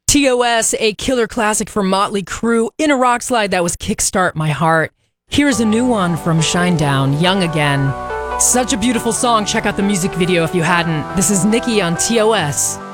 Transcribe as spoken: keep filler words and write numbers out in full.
T O S, a killer classic for Motley Crue, in a rock slide that was Kickstart My Heart. Here's a new one from Shinedown, Young Again. Such a beautiful song. Check out the music video if you hadn't. This is Nikki on T O S.